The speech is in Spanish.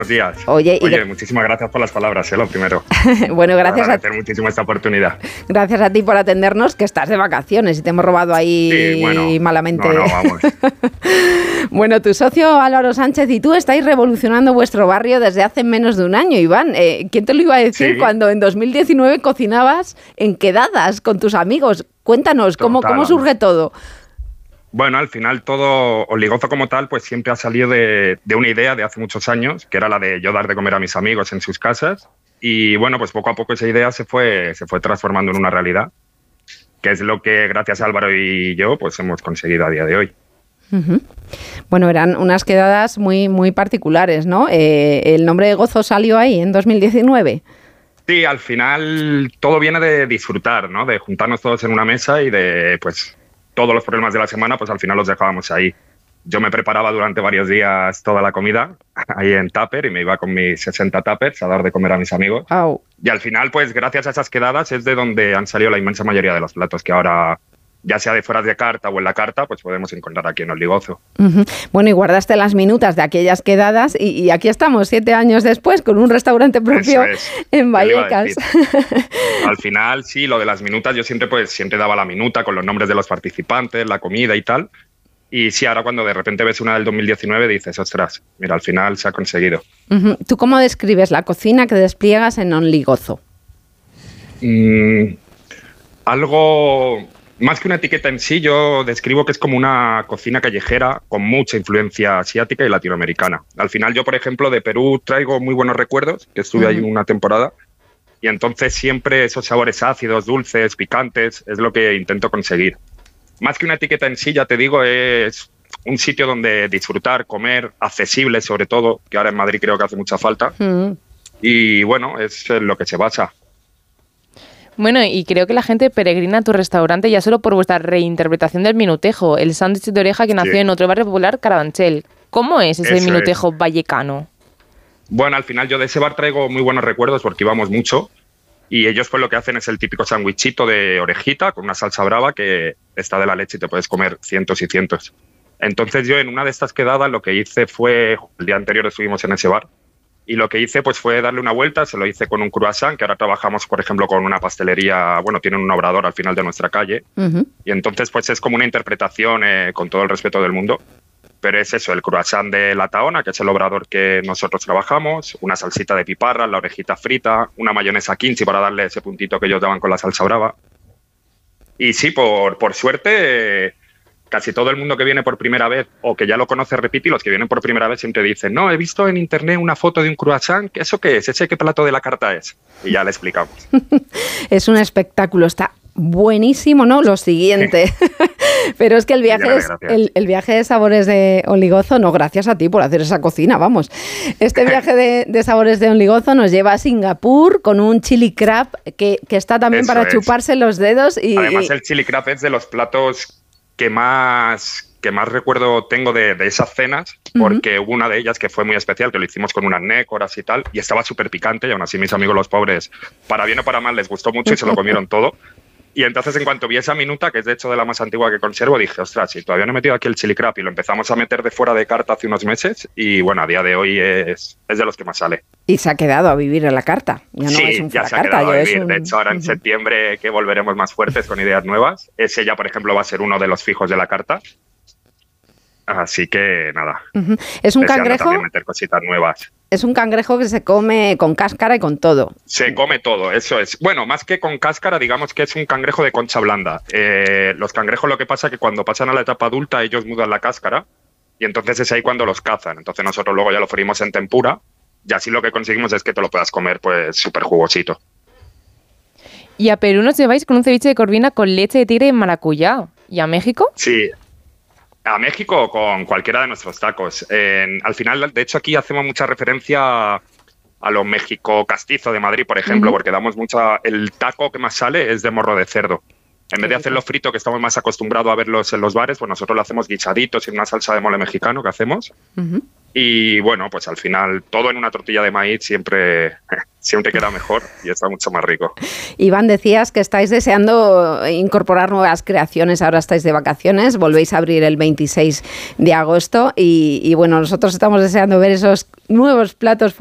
días. Oye, muchísimas gracias por las palabras, lo primero. Bueno, gracias a ti. Muchísimo esta oportunidad. Gracias a ti por atendernos, que estás de vacaciones y te hemos robado ahí malamente. No, vamos. Bueno, tu socio Álvaro Sánchez y tú estáis revolucionando vuestro barrio desde hace menos de un año, Iván. ¿Quién te lo iba a decir cuando en 2019 cocinabas en quedadas con tus amigos? Cuéntanos, ¿cómo surge todo? Bueno, al final todo Oligozo como tal pues siempre ha salido de una idea de hace muchos años, que era la de yo dar de comer a mis amigos en sus casas. Y bueno, pues poco a poco esa idea se fue transformando en una realidad, que es lo que gracias a Álvaro y yo pues hemos conseguido a día de hoy. Uh-huh. Bueno, eran unas quedadas muy, muy particulares, ¿no? ¿El nombre de Gozo salió ahí en 2019? Sí, al final todo viene de disfrutar, ¿no? De juntarnos todos en una mesa y de pues todos los problemas de la semana, pues al final los dejábamos ahí. Yo me preparaba durante varios días toda la comida ahí en tupper y me iba con mis 60 tuppers a dar de comer a mis amigos. Oh. Y al final, pues gracias a esas quedadas es de donde han salido la inmensa mayoría de los platos que ahora, ya sea de fuera de carta o en la carta, pues podemos encontrar aquí en Oligozo. Uh-huh. Bueno, y guardaste las minutas de aquellas quedadas y aquí estamos 7 años después con un restaurante propio en Vallecas. Al final, sí, lo de las minutas, yo siempre daba la minuta con los nombres de los participantes, la comida y tal. Y sí, ahora cuando de repente ves una del 2019 dices, ostras, mira, al final se ha conseguido. Uh-huh. ¿Tú cómo describes la cocina que despliegas en Oligozo? Algo... Más que una etiqueta en sí, yo describo que es como una cocina callejera con mucha influencia asiática y latinoamericana. Al final yo, por ejemplo, de Perú traigo muy buenos recuerdos, que estuve ahí una temporada, y entonces siempre esos sabores ácidos, dulces, picantes, es lo que intento conseguir. Más que una etiqueta en sí, ya te digo, es un sitio donde disfrutar, comer, accesible sobre todo, que ahora en Madrid creo que hace mucha falta, y bueno, es en lo que se basa. Bueno, y creo que la gente peregrina a tu restaurante ya solo por vuestra reinterpretación del minutejo, el sándwich de oreja que nació en otro barrio popular, Carabanchel. ¿Cómo es ese minutejo vallecano? Bueno, al final yo de ese bar traigo muy buenos recuerdos porque íbamos mucho y ellos pues lo que hacen es el típico sándwichito de orejita con una salsa brava que está de la leche y te puedes comer cientos y cientos. Entonces yo en una de estas quedadas lo que hice fue, el día anterior estuvimos en ese bar, y lo que hice pues fue darle una vuelta, se lo hice con un croissant, que ahora trabajamos, por ejemplo, con una pastelería, bueno, tienen un obrador al final de nuestra calle, y entonces pues es como una interpretación con todo el respeto del mundo, pero es eso, el croissant de la Tahona, que es el obrador que nosotros trabajamos, una salsita de piparra, la orejita frita, una mayonesa kimchi para darle ese puntito que ellos daban con la salsa brava. Y sí, por suerte... Casi todo el mundo que viene por primera vez o que ya lo conoce repite, y los que vienen por primera vez siempre dicen, no, he visto en internet una foto de un croissant, ¿eso qué es? ¿Ese qué plato de la carta es? Y ya le explicamos. Es un espectáculo, está buenísimo, ¿no? Lo siguiente. Pero es que el viaje de sabores de Oligozo, no, gracias a ti por hacer esa cocina, vamos. Este viaje de sabores de Oligozo nos lleva a Singapur con un chili crab que está también para chuparse los dedos. Además, el chili crab es de los platos que más recuerdo tengo de esas cenas, porque hubo una de ellas que fue muy especial, que lo hicimos con unas nécoras y tal, y estaba súper picante, y aún así mis amigos los pobres, para bien o para mal, les gustó mucho y se lo comieron todo. Y entonces en cuanto vi esa minuta, que es de hecho de la más antigua que conservo, dije, ostras, si todavía no he metido aquí el chili crab, y lo empezamos a meter de fuera de carta hace unos meses, y bueno, a día de hoy es de los que más sale. Y se ha quedado a vivir en la carta. Ya no es un ya se ha quedado a vivir. De hecho, ahora en septiembre que volveremos más fuertes con ideas nuevas. Ese ya, por ejemplo, va a ser uno de los fijos de la carta. Así que nada. Es un cangrejo. También meter cositas nuevas. Es un cangrejo que se come con cáscara y con todo. Se come todo, eso es. Bueno, más que con cáscara, digamos que es un cangrejo de concha blanda. Los cangrejos, lo que pasa es que cuando pasan a la etapa adulta, ellos mudan la cáscara y entonces es ahí cuando los cazan. Entonces nosotros luego ya lo freímos en tempura y así lo que conseguimos es que te lo puedas comer pues súper jugosito. Y a Perú nos lleváis con un ceviche de corvina con leche de tigre y maracuyá. ¿Y a México? Sí. A México con cualquiera de nuestros tacos. Al final, de hecho, aquí hacemos mucha referencia a lo México castizo de Madrid, por ejemplo, porque damos el taco que más sale es de morro de cerdo. En vez de hacerlo frito, que estamos más acostumbrados a verlos en los bares, pues nosotros lo hacemos guisaditos en una salsa de mole mexicano que hacemos. Y bueno, pues al final todo en una tortilla de maíz siempre siempre queda mejor y está mucho más rico. Iván, decías que estáis deseando incorporar nuevas creaciones, ahora estáis de vacaciones, volvéis a abrir el 26 de agosto y bueno, nosotros estamos deseando ver esos nuevos platos